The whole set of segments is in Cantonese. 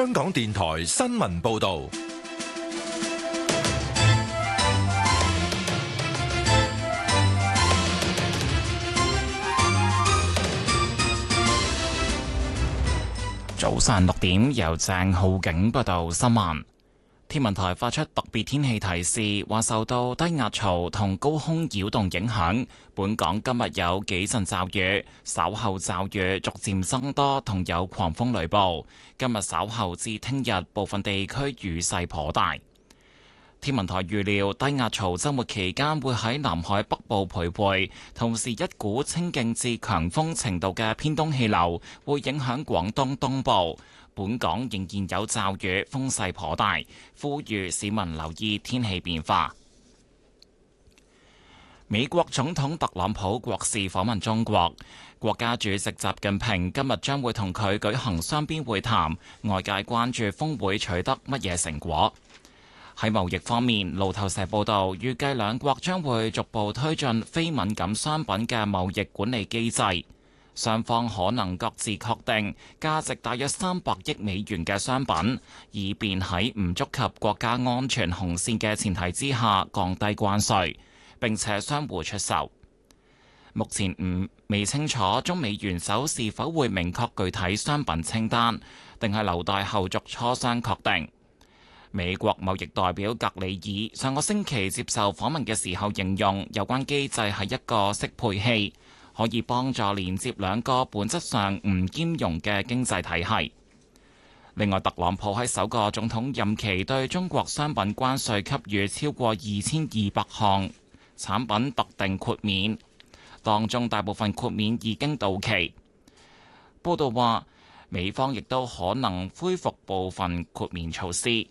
香港電台新聞報道。 早上6點，由鄭浩景報道新聞。天文台發出特別天氣提示，話受到低壓槽同高空擾動影響，本港今日有幾陣驟雨，稍後驟雨逐漸增多，同有狂風雷暴。今日稍後至聽日，部分地區雨勢頗大。天文台預料低壓槽週末期間會喺南海北部徘徊，同時一股清勁至強風程度嘅偏東氣流會影響廣東東部。本港仍然有驟雨，風勢頗大，呼籲市民留意天氣變化。美國總統特朗普國事訪問中國，國家主席習近平今日將會同佢舉行雙邊會談，外界關注峰會取得乜嘢成果。喺貿易方面，路透社報道，預計兩國將會逐步推進非敏感商品嘅貿易管理機制。雙方可能各自確定價值大約300億美元嘅商品，以便喺唔觸及國家安全紅線嘅前提之下降低關稅，並且相互出售。目前未清楚中美元首是否會明確具體商品清單，定係留待後續磋商確定。美國貿易代表格里爾上個星期接受訪問嘅時候形容，有關機制係一個適配器，可以幫助連接兩個本質上唔兼容嘅經濟體系。另外，特朗普喺首個總統任期對中國商品關稅給予超過2200項產品特定豁免，當中大部分豁免已經到期。報道話，美方亦都可能恢復部分豁免措施。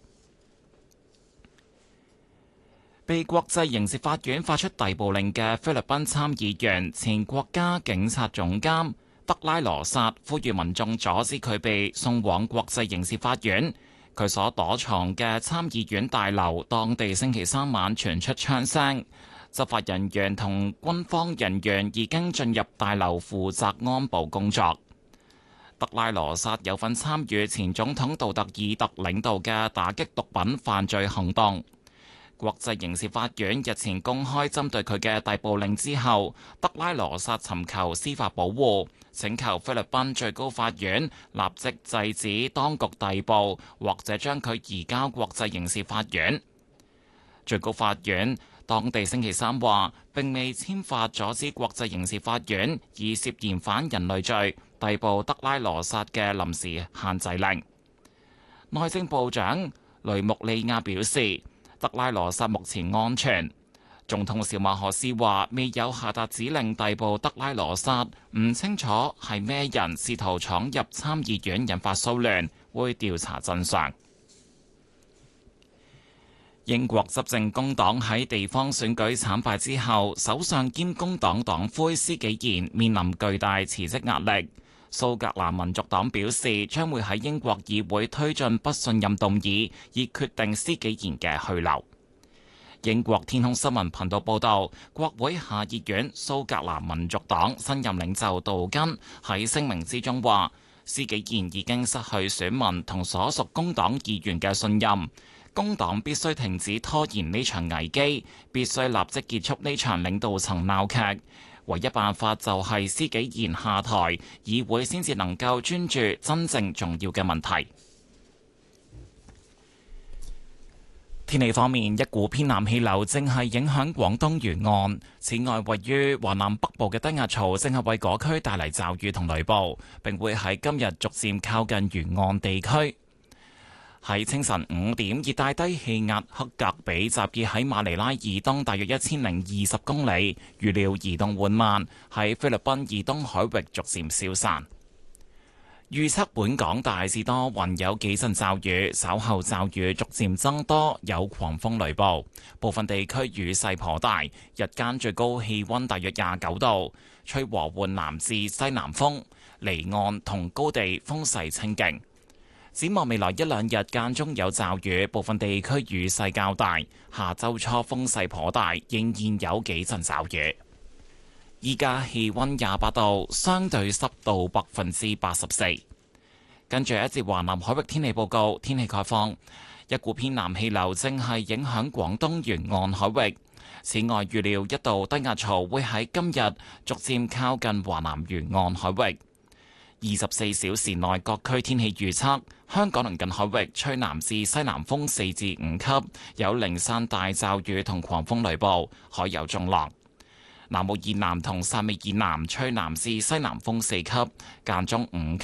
被國際刑事法院發出逮捕令嘅菲律賓參議員、前國家警察總監德拉羅薩呼籲民眾阻止佢被送往國際刑事法院。佢所躲藏嘅參議院大樓，當地星期三晚傳出槍聲，執法人員同軍方人員已經進入大樓負責安保工作。德拉羅薩有份參與前總統杜特爾特領導嘅打擊毒品犯罪行動。國際刑事法院日前公開針對佢嘅逮捕令之後，德拉羅薩尋求司法保護，請求菲律賓最高法院立即制止當局逮捕，或者將佢移交國際刑事法院。最高法院當地星期三話，並未簽發阻止國際刑事法院以涉嫌反人類罪逮捕德拉羅薩嘅臨時限制令。內政部長雷穆利亞表示，德拉羅薩目前安全。總統小馬可斯話未有下達指令逮捕德拉羅薩，唔清楚係咩人試圖闖入參議院引發騷亂，會調查真相。英國執政工黨喺地方選舉慘敗之後，首相兼工黨黨魁施紀賢面臨巨大辭職壓力。蘇格蘭民族黨表示將會喺英國議會推進不信任動議，以決定施紀賢嘅去留。英國天空新聞頻道報道，國會下議院蘇格蘭民族黨新任領袖杜根喺聲明之中話，施紀賢已經失去選民同所屬工黨議員嘅信任，工黨必須停止拖延呢場危機，必須立即結束呢場領導層鬧劇。唯一辦法就係施紀賢下台，議會先至能夠專注真正重要嘅問題。天氣方面，一股偏南氣流正係影響廣東沿岸，此外位於華南北部嘅低壓槽正係為嗰區帶嚟驟雨同雷暴，並會喺今日逐漸靠近沿岸地區。喺清晨5點，熱帶低氣壓克格比集結喺馬尼拉以東大約1020公里，預料移動緩慢，喺菲律賓以東海域逐漸消散。預測本港大致多雲，有幾陣驟雨，稍後驟雨逐漸增多，有狂風雷暴，部分地區雨勢頗大，日間最高氣溫大約29度，吹和緩南至西南風，離岸同高地風勢清勁。展望未來一兩日間中有驟雨，部分地區雨勢較大。下周初風勢頗大，仍然有幾陣驟雨。依家氣溫28度，相對濕度84%。 跟住一節華南海域天氣報告，天氣概況，一股偏南氣流正係影響廣東沿岸海域。此外，預料一道低壓槽會喺今日逐漸靠近華南沿岸海域。24小時內各區天氣預測：香港鄰近海域吹南至西南風4至5級，有零散大驟雨同狂風雷暴，海有中浪。南澳以南同汕尾以南吹南至西南風4級，間中5級。